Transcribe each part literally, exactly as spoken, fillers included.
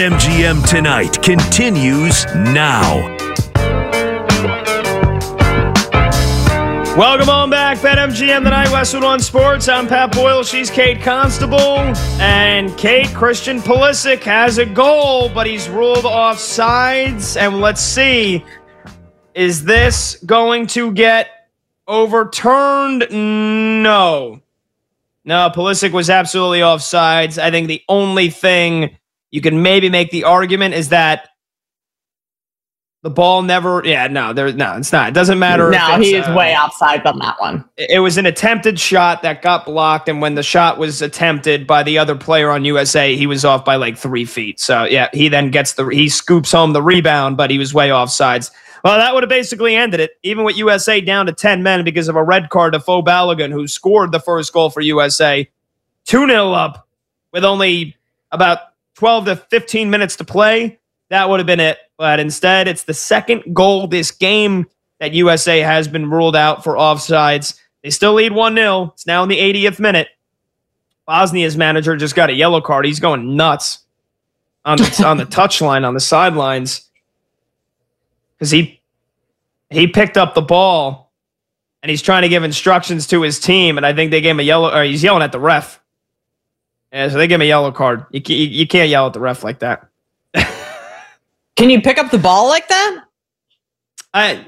M G M Tonight continues now. Welcome on back, BetMGM Tonight, Westwood One Sports. I'm Pat Boyle, she's Kate Constable. And Kate, Christian Pulisic has a goal, but he's ruled offsides. And let's see, is this going to get overturned? No. No, Pulisic was absolutely offsides. I think the only thing you can maybe make the argument is that the ball never, yeah, no, there, no, it's not. It doesn't matter. No, if he is uh, way offside on that one. It was an attempted shot that got blocked, and when the shot was attempted by the other player on U S A, he was off by like three feet. So yeah, he then gets the, he scoops home the rebound, but he was way offsides. Well, that would have basically ended it, even with U S A down to ten men because of a red card to Fo Balogun, who scored the first goal for U S A. two nil up with only about twelve to fifteen minutes to play. That would have been it. But instead, it's the second goal this game that U S A has been ruled out for offsides. They still lead one nil. It's now in the eightieth minute. Bosnia's manager just got a yellow card. He's going nuts on the, on the touchline, on the sidelines. Because he, he picked up the ball, and he's trying to give instructions to his team, and I think they gave him a yellow, or he's yelling at the ref. Yeah, so they gave him a yellow card. You, you, you can't yell at the ref like that. Can you pick up the ball like that? I,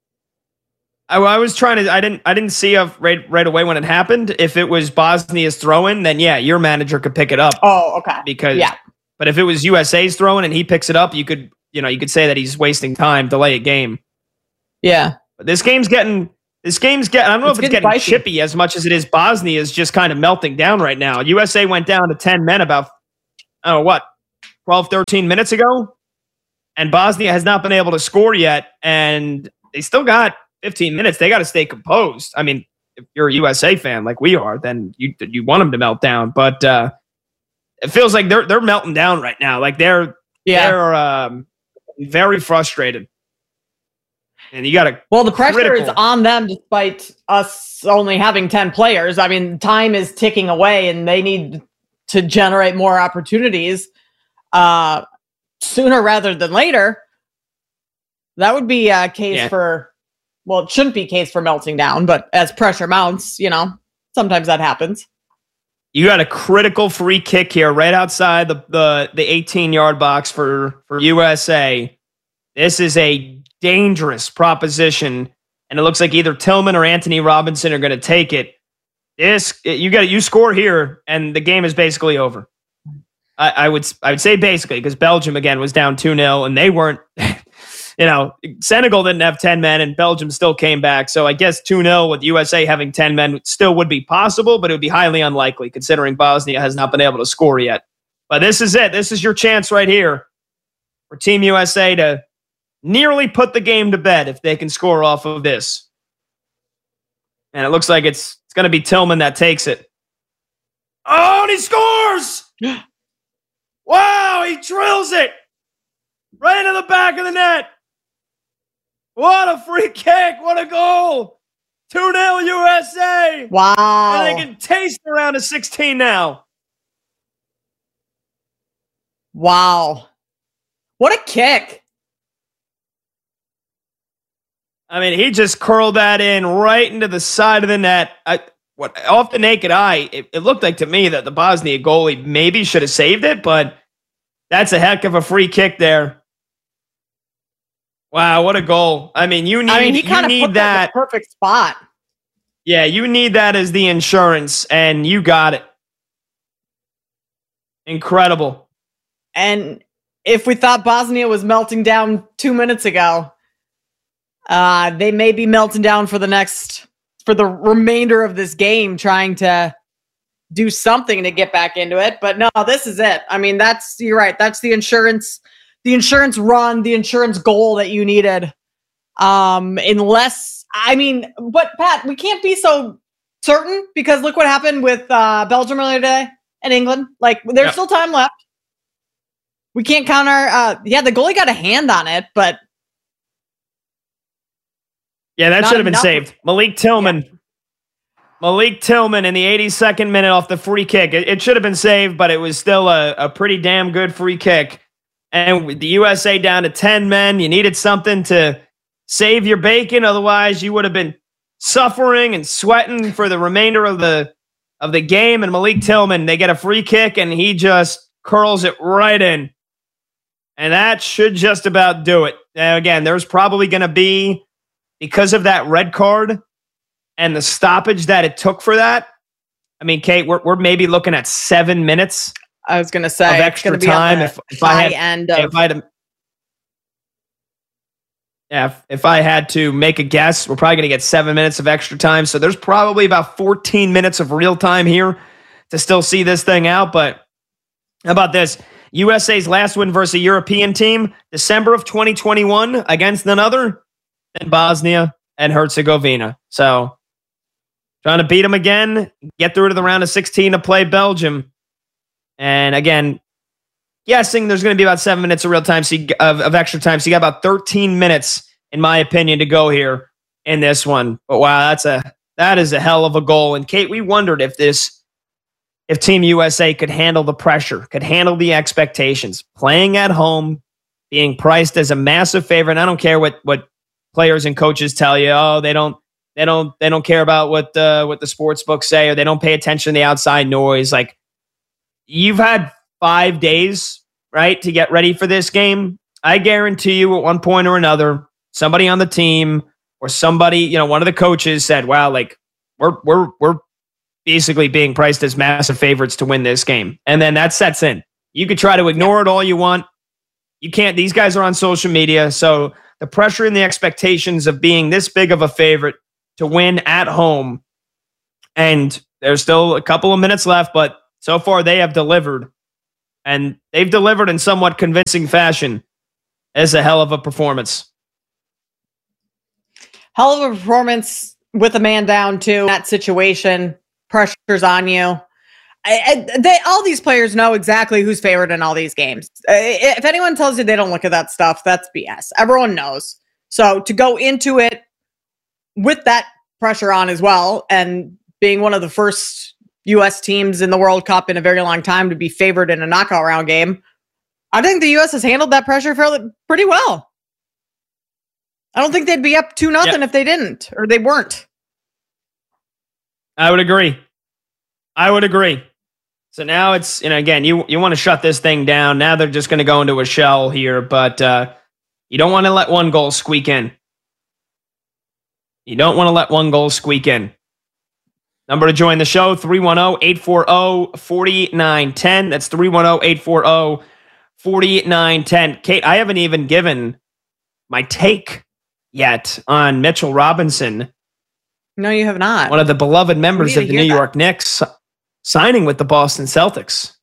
I, I was trying to. I didn't. I didn't see it right right away when it happened. If it was Bosnia's throw-in, then yeah, your manager could pick it up. Oh, okay. Because yeah. But if it was U S A's throw-in and he picks it up, you could, you know, you could say that he's wasting time, delay a game. Yeah. But this game's getting. This game's getting. I don't know it's if it's getting, getting getting chippy as much as it is. Bosnia is just kind of melting down right now. U S A went down to ten men about, I don't know what, twelve, thirteen minutes ago. And Bosnia has not been able to score yet, and they still got fifteen minutes. They got to stay composed. I mean, if you're a U S A fan like we are, then you you want them to melt down. But uh, it feels like they're they're melting down right now. Like they're yeah. they're um, very frustrated. And you got to well, the pressure critical. is on them, despite us only having ten players. I mean, time is ticking away, and they need to generate more opportunities. Uh, Sooner rather than later. That would be a case yeah. for, well, it shouldn't be a case for melting down, but as pressure mounts, you know, sometimes that happens. You got a critical free kick here right outside the the the eighteen-yard box for, for U S A. This is a dangerous proposition, and it looks like either Tillman or Anthony Robinson are going to take it. This you got you score here, and the game is basically over. I, I would I would say basically because Belgium again was down two nil and they weren't, you know, Senegal didn't have ten men and Belgium still came back. So I guess two nil with U S A having ten men still would be possible, but it would be highly unlikely considering Bosnia has not been able to score yet. But this is it. This is your chance right here for Team U S A to nearly put the game to bed if they can score off of this. And it looks like it's it's going to be Tillman that takes it. Oh, and he scores! Wow, he drills it right into the back of the net. What a free kick. What a goal. two nil U S A. Wow. And they can taste the round of sixteen now. Wow. What a kick. I mean, he just curled that in right into the side of the net. I, what off the naked eye, it, it looked like to me that the Bosnia goalie maybe should have saved it, but that's a heck of a free kick there. Wow, what a goal! I mean, you need I mean, he you need put that, that in the perfect spot. Yeah, you need that as the insurance, and you got it. Incredible. And if we thought Bosnia was melting down two minutes ago, uh, they may be melting down for the next. for the remainder of this game, trying to do something to get back into it. But no, this is it. I mean, that's, you're right. That's the insurance, the insurance run, the insurance goal that you needed. Um, unless, I mean, but Pat, we can't be so certain because look what happened with uh, Belgium earlier today and England. Like, there's yep. still time left. We can't count our, uh, yeah, the goalie got a hand on it, but yeah, that should have been saved. Malik Tillman. Yeah. Malik Tillman in the eighty-second minute off the free kick. It, it should have been saved, but it was still a, a pretty damn good free kick. and with the U S A down to ten men, you needed something to save your bacon. Otherwise, you would have been suffering and sweating for the remainder of the of the game. And Malik Tillman, they get a free kick, and he just curls it right in. And that should just about do it. Now, again, there's probably going to be, because of that red card and the stoppage that it took for that, I mean, Kate, we're, we're maybe looking at seven minutes. I was going to say of extra time. If, if I had, end of- if I had, yeah, if, if I had to make a guess, we're probably going to get seven minutes of extra time. So there's probably about fourteen minutes of real time here to still see this thing out. But how about this? U S A's last win versus a European team, December of twenty twenty-one, against none other than Bosnia and Herzegovina. So trying to beat them again, get through to the round of sixteen to play Belgium. And again, guessing there's going to be about seven minutes of real time so you, of, of extra time. So you got about thirteen minutes, in my opinion, to go here in this one. But wow, that's a that is a hell of a goal. And Kate, we wondered if this if Team U S A could handle the pressure, could handle the expectations, playing at home, being priced as a massive favorite. I don't care what what players and coaches tell you. Oh, they don't they don't they don't care about what the what the sports books say, or they don't pay attention to the outside noise. Like, you've had five days, right, to get ready for this game. I guarantee you, at one point or another, somebody on the team or somebody, you know, one of the coaches said, "Wow, like we're we're we're." basically being priced as massive favorites to win this game." And then that sets in. You could try to ignore it all you want. You can't. These guys are on social media. So the pressure and the expectations of being this big of a favorite to win at home. And there's still a couple of minutes left, but so far they have delivered. And they've delivered in somewhat convincing fashion. It's a hell of a performance. Hell of a performance with a man down too. That situation. Pressure's on you. I, I, they, all these players know exactly who's favored in all these games. If anyone tells you they don't look at that stuff, that's B S. Everyone knows. So to go into it with that pressure on as well, and being one of the first U S teams in the World Cup in a very long time to be favored in a knockout round game, I think the U S has handled that pressure fairly pretty well. I don't think they'd be up two nothing yep. if they didn't, or they weren't. I would agree. I would agree. So now it's, you know, again, you, you want to shut this thing down. Now they're just going to go into a shell here, but uh, you don't want to let one goal squeak in. You don't want to let one goal squeak in. Number to join the show, three one zero, eight four zero, four nine one zero. That's three one zero, eight four zero, four nine one zero. Kate, I haven't even given my take yet on Mitchell Robinson. No, you have not. One of the beloved members of the New that. York Knicks signing with the Boston Celtics.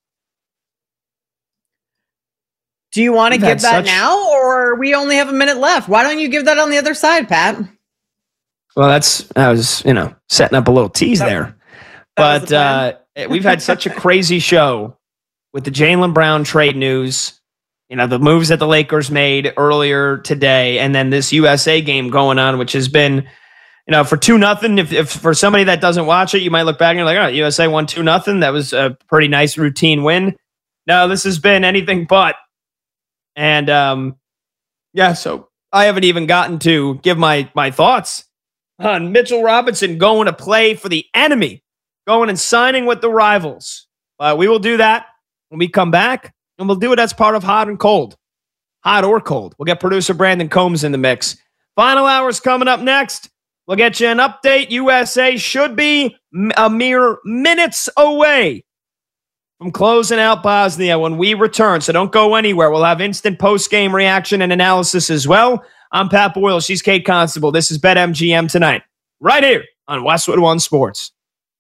Do you want to give that such... now, or we only have a minute left? Why don't you give that on the other side, Pat? Well, that's, I was, you know, setting up a little tease that, there. That but uh, we've had such a crazy show with the Jaylen Brown trade news, you know, the moves that the Lakers made earlier today, and then this U S A game going on, which has been, you know, for two nothing. If, if for somebody that doesn't watch it, you might look back and you're like, "Oh, U S A won two nothing. That was a pretty nice routine win." No, this has been anything but. And um, yeah, so I haven't even gotten to give my my thoughts on Mitchell Robinson going to play for the enemy, going and signing with the rivals. Uh, we will do that when we come back, and we'll do it as part of Hot and Cold, hot or cold. We'll get producer Brandon Combs in the mix. Final hour's coming up next. We'll get you an update. U S A should be a mere minutes away from closing out Bosnia when we return. So don't go anywhere. We'll have instant post-game reaction and analysis as well. I'm Pat Boyle. She's Kate Constable. This is BetMGM tonight, right here on Westwood One Sports.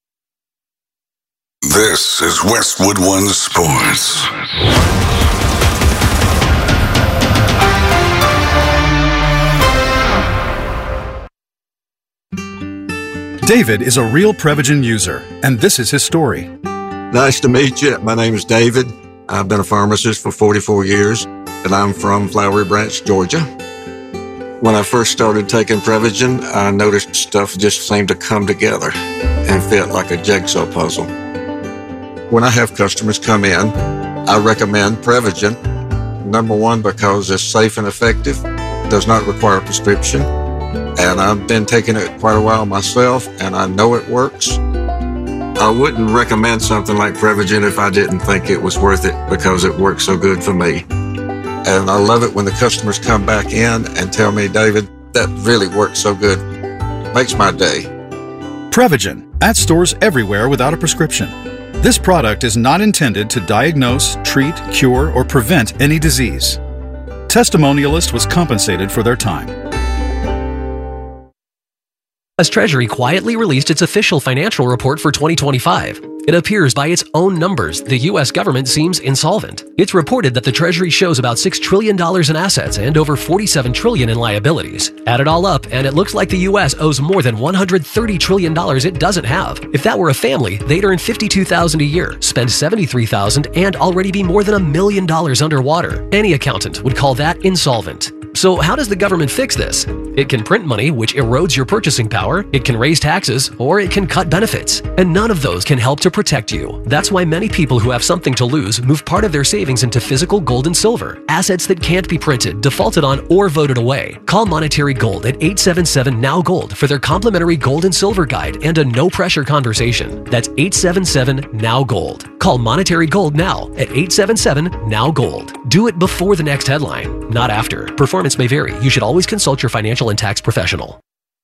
This is Westwood One Sports. David is a real Prevagen user, and this is his story. Nice to meet you. My name is David. I've been a pharmacist for forty-four years, and I'm from Flowery Branch, Georgia. When I first started taking Prevagen, I noticed stuff just seemed to come together and fit like a jigsaw puzzle. When I have customers come in, I recommend Prevagen Number one, because it's safe and effective, does not require a prescription. And I've been taking it quite a while myself, and I know it works. I wouldn't recommend something like Prevagen if I didn't think it was worth it because it works so good for me. And I love it when the customers come back in and tell me, David, that really works so good. Makes my day. Prevagen, at stores everywhere without a prescription. This product is not intended to diagnose, treat, cure, or prevent any disease. Testimonialist was compensated for their time. As Treasury quietly released its official financial report for twenty twenty-five, it appears by its own numbers the U S government seems insolvent. It's reported that the Treasury shows about six trillion dollars in assets and over forty-seven trillion dollars in liabilities. Add it all up, and it looks like the U S owes more than one hundred thirty trillion dollars it doesn't have. If that were a family, they'd earn fifty-two thousand dollars a year, spend seventy-three thousand dollars, and already be more than a million dollars underwater. Any accountant would call that insolvent. So how does the government fix this? It can print money, which erodes your purchasing power, it can raise taxes, or it can cut benefits. And none of those can help to protect you. That's why many people who have something to lose move part of their savings into physical gold and silver, assets that can't be printed, defaulted on, or voted away. Call Monetary Gold at eight seven seven N O W Gold for their complimentary gold and silver guide and a no-pressure conversation. That's eight seven seven N O W Gold. Call Monetary Gold now at eight seven seven N O W Gold. Do it before the next headline, not after. Performance may vary. You should always consult your financial and tax professional.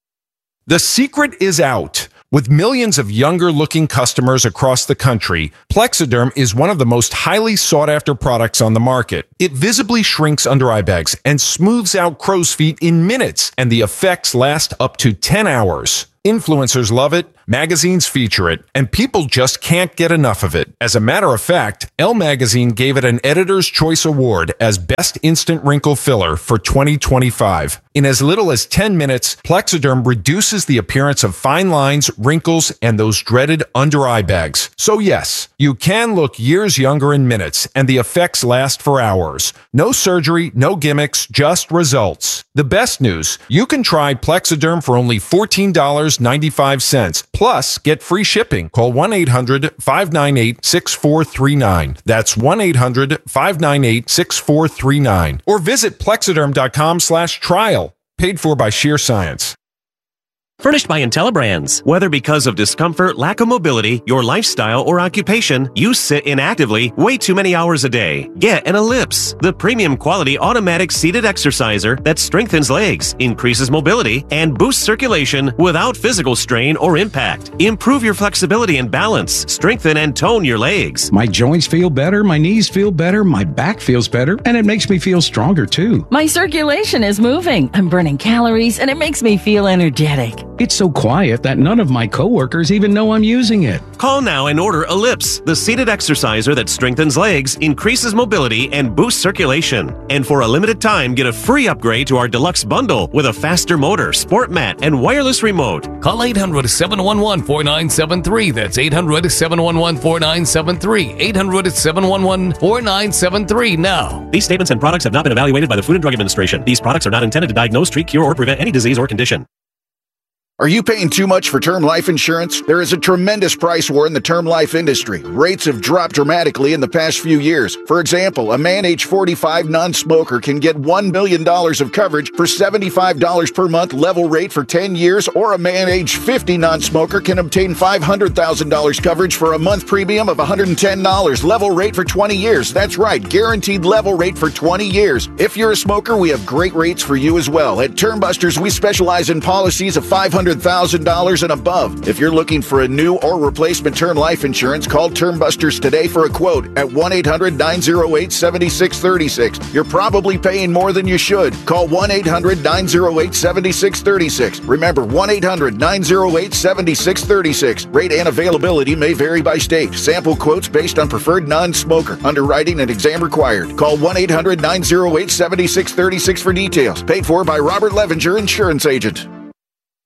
The secret is out. With millions of younger-looking customers across the country, Plexiderm is one of the most highly sought-after products on the market. It visibly shrinks under-eye bags and smooths out crow's feet in minutes, and the effects last up to ten hours. Influencers love it, magazines feature it, and people just can't get enough of it. As a matter of fact, Elle Magazine gave it an Editor's Choice Award as Best Instant Wrinkle Filler for twenty twenty-five. In as little as ten minutes, Plexiderm reduces the appearance of fine lines, wrinkles, and those dreaded under-eye bags. So yes, you can look years younger in minutes, and the effects last for hours. No surgery, no gimmicks, just results. The best news, you can try Plexiderm for only fourteen dollars and ninety-five cents. Plus, get free shipping. Call one eight hundred five nine eight six four three nine. That's one eight hundred five nine eight six four three nine. Or visit plexiderm.com slash trial. Paid for by Sheer Science. Furnished by IntelliBrands. Whether because of discomfort, lack of mobility, your lifestyle, or occupation, you sit inactively way too many hours a day. Get an Ellipse, the premium quality automatic seated exerciser that strengthens legs, increases mobility, and boosts circulation without physical strain or impact. Improve your flexibility and balance, strengthen and tone your legs. My joints feel better, my knees feel better, my back feels better, and it makes me feel stronger too. My circulation is moving, I'm burning calories, and it makes me feel energetic. It's so quiet that none of my coworkers even know I'm using it. Call now and order Ellipse, the seated exerciser that strengthens legs, increases mobility, and boosts circulation. And for a limited time, get a free upgrade to our deluxe bundle with a faster motor, sport mat, and wireless remote. Call eight hundred seven one one four nine seven three. That's eight hundred seven one one four nine seven three. eight hundred seven one one four nine seven three now. These statements and products have not been evaluated by the Food and Drug Administration. These products are not intended to diagnose, treat, cure, or prevent any disease or condition. Are you paying too much for term life insurance? There is a tremendous price war in the term life industry. Rates have dropped dramatically in the past few years. For example, a man age forty-five non-smoker can get one million dollars of coverage for seventy-five dollars per month level rate for ten years, or a man age fifty non-smoker can obtain five hundred thousand dollars coverage for a month premium of one hundred ten dollars level rate for twenty years. That's right, guaranteed level rate for twenty years. If you're a smoker, we have great rates for you as well. At Termbusters, we specialize in policies of five hundred thousand dollars and above. If you're looking for a new or replacement term life insurance, call Termbusters today for a quote at one eight hundred nine oh eight seven six three six. You're probably paying more than you should. Call one eight hundred nine oh eight seven six three six. Remember, one eight hundred nine oh eight seven six three six. Rate and availability may vary by state. Sample quotes based on preferred non-smoker. Underwriting and exam required. Call one eight hundred nine oh eight seven six three six for details. Paid for by Robert Levinger, Insurance Agent.